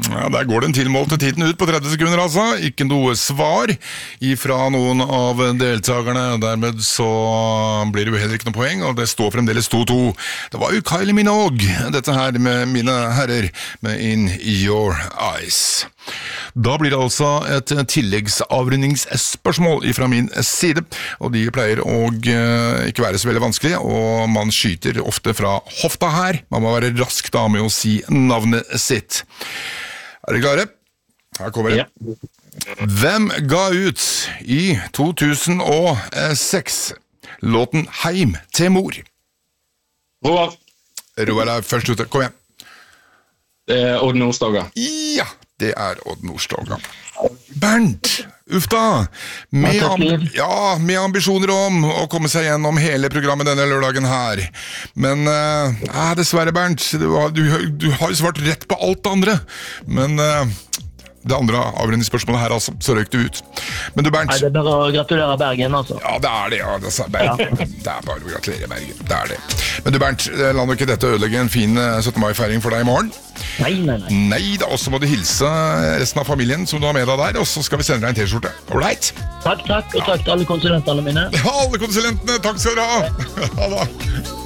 Ja, der går den tilmålte tiden ut på 30 sekunder altså. Ikke noe svar ifra noen av deltakerne. Dermed så blir det jo heller ikke noe poeng, og det står fremdeles 2-2. Det var jo Kylie Minogue, dette her med mine herrer, med In Your Eyes. Da blir det altså et tilleggsavrundingsspørsmål fra min side, og de pleier å ikke være så veldig vanskelig, og man skyter ofte fra hofta her. Man må være rask da med å si navnet sitt. Er dere klare? Her kommer det. Ja. Hvem ga ut i 2006 låten Heim til mor? Roar. Roar er først ute. Kom igjen. Det er Odd Nordstoga. Ja, det er Odd Nordstoga. Bernt, uff da. Med ambisjoner om å komme seg gjennom hele programmet denne lørdagen her. Men dessverre, Bernt, du har jo svart rett på alt det andre. Men det andre avrundingsspørsmålet her, altså, så røyk du ut. Men du, Bernt... Nei, det er bare å gratulere Bergen, altså. Ja, det er det, ja. Det er bare å gratulere Bergen, det er det. Men du, Bernt, la nå ikke dette ødelegge en fin 17. mai-feiring for deg i morgen? Nei. Nei, da også må du hilse resten av familien som du har med deg der, og så skal vi sende deg en t-skjorte. Alright? Takk, og takk til alle konsulentene mine. Ja, alle konsulentene, takk skal dere ha. Ha det.